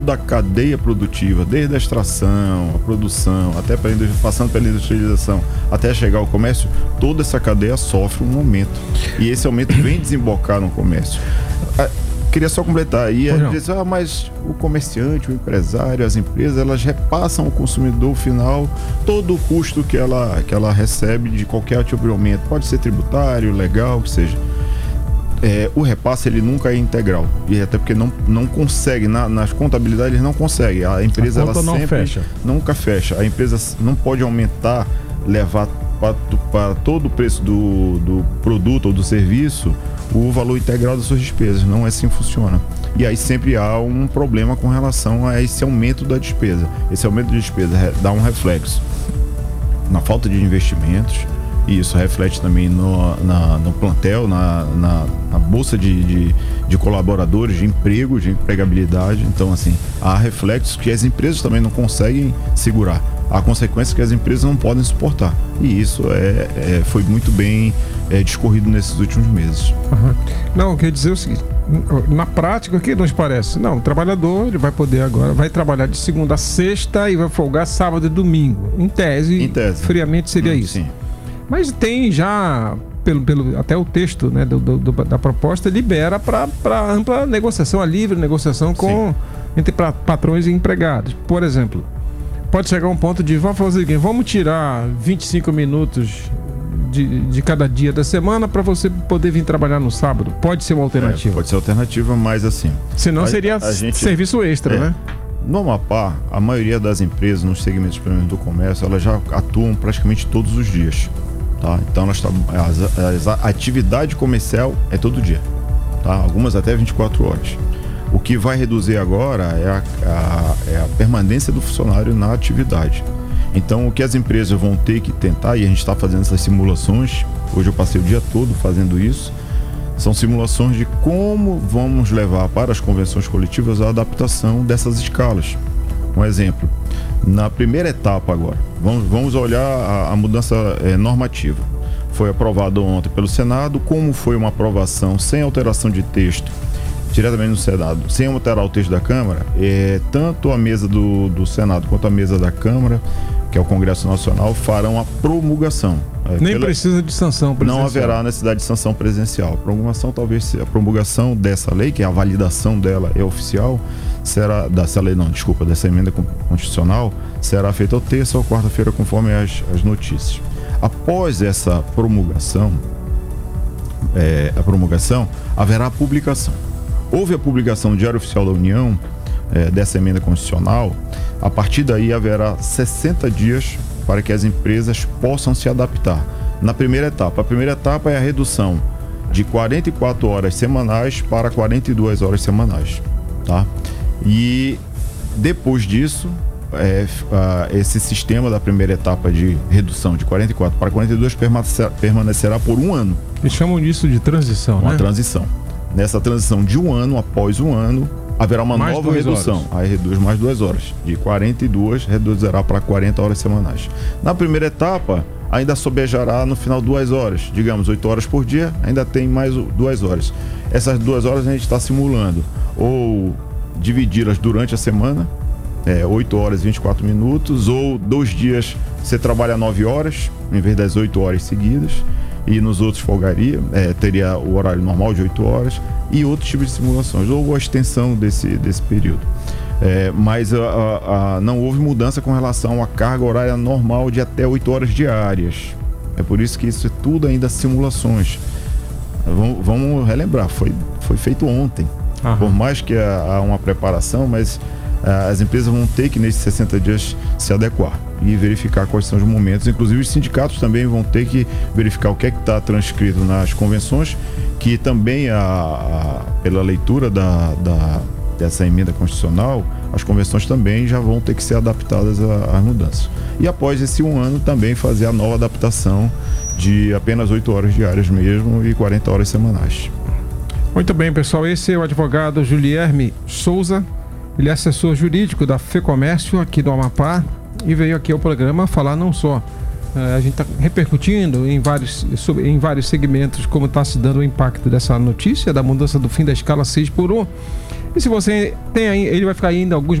da cadeia produtiva, desde a extração, a produção, até passando pela industrialização, até chegar ao comércio, toda essa cadeia sofre um aumento. E esse aumento vem desembocar no comércio. Queria só completar aí, mas o comerciante, o empresário, as empresas, elas repassam ao consumidor final todo o custo que ela recebe de qualquer tipo de aumento. Pode ser tributário, legal, o que seja. O repasse ele nunca é integral, e até porque não consegue, nas contabilidades eles não conseguem. A empresa ela sempre fecha. Nunca fecha. A empresa não pode aumentar, levar para todo o preço do produto ou do serviço o valor integral das suas despesas. Não é assim que funciona. E aí sempre há um problema com relação a esse aumento da despesa. Esse aumento de despesa dá um reflexo na falta de investimentos, e isso reflete também no plantel, na bolsa de colaboradores, de emprego, de empregabilidade. Então, assim, há reflexos que as empresas também não conseguem segurar. Há consequências que as empresas não podem suportar. E isso foi muito bem discorrido nesses últimos meses. Uhum. Não, quer dizer o seguinte, na prática, o que nos parece? Não, o trabalhador ele vai poder agora, vai trabalhar de segunda a sexta e vai folgar sábado e domingo. Em tese. Friamente seria isso. Sim. Mas tem já, até o texto, né, da proposta, libera para ampla negociação, a livre negociação entre patrões e empregados. Por exemplo, pode chegar um ponto de, vamos tirar 25 minutos de cada dia da semana para você poder vir trabalhar no sábado. Pode ser uma alternativa. Pode ser alternativa, mas assim... Senão seria serviço extra, né? No Amapá, a maioria das empresas nos segmentos do comércio, elas já atuam praticamente todos os dias. Tá? Então a atividade comercial é todo dia, tá? Algumas até 24 horas. O que vai reduzir agora é a permanência do funcionário na atividade. Então o que as empresas vão ter que tentar, e a gente está fazendo essas simulações, hoje eu passei o dia todo fazendo isso, são simulações de como vamos levar para as convenções coletivas a adaptação dessas escalas. Um exemplo, na primeira etapa agora, vamos olhar a mudança normativa. Foi aprovado ontem pelo Senado, como foi uma aprovação sem alteração de texto, diretamente no Senado, sem alterar o texto da Câmara, tanto a mesa do Senado quanto a mesa da Câmara, que é o Congresso Nacional, farão a promulgação. Nem precisa de sanção presencial. Não haverá necessidade de sanção presencial. A promulgação dessa lei, que é a validação dela é oficial, dessa emenda constitucional, será feita ou terça ou quarta-feira, conforme as notícias. Após essa promulgação, haverá a publicação. Houve a publicação no Diário Oficial da União dessa emenda constitucional. A partir daí haverá 60 dias para que as empresas possam se adaptar. Na primeira etapa, é a redução de 44 horas semanais para 42 horas semanais, tá? E depois disso, esse sistema da primeira etapa de redução de 44 para 42 permanecerá por um ano. Eles chamam disso de transição, Uma transição. Nessa transição de um ano, após um ano, haverá uma nova redução. Aí reduz mais 2 horas. De 42 reduzirá para 40 horas semanais. Na primeira etapa, ainda sobejará no final 2 horas. Digamos, 8 horas por dia, ainda tem mais 2 horas. Essas 2 horas a gente está simulando. Ou dividi-las durante a semana, 8 horas e 24 minutos, ou 2 dias você trabalha 9 horas, em vez das 8 horas seguidas, e nos outros folgaria, teria o horário normal de 8 horas, e outros tipos de simulações, ou a extensão desse período. Mas não houve mudança com relação à carga horária normal de até 8 horas diárias. É por isso que isso é tudo ainda simulações. Vamos relembrar, foi feito ontem. Aham. Por mais que há uma preparação, mas as empresas vão ter que, nesses 60 dias, se adequar e verificar quais são os momentos. Inclusive, os sindicatos também vão ter que verificar o que é que está transcrito nas convenções, que também, pela leitura dessa emenda constitucional, as convenções também já vão ter que ser adaptadas às mudanças. E após esse um ano, também fazer a nova adaptação de apenas 8 horas diárias mesmo e 40 horas semanais. Muito bem, pessoal. Esse é o advogado Julierme Souza. Ele é assessor jurídico da FEComércio aqui do Amapá e veio aqui ao programa falar não só A gente está repercutindo em vários segmentos como está se dando o impacto dessa notícia da mudança do fim da escala 6x1. E se você tem aí, ele vai ficar ainda alguns